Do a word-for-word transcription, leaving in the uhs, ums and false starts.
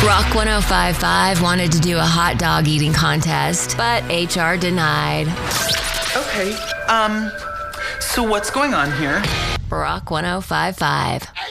Rock one oh five five wanted to do a hot dog eating contest, but H R denied. Okay, um, so what's going on here? Rock one oh five five.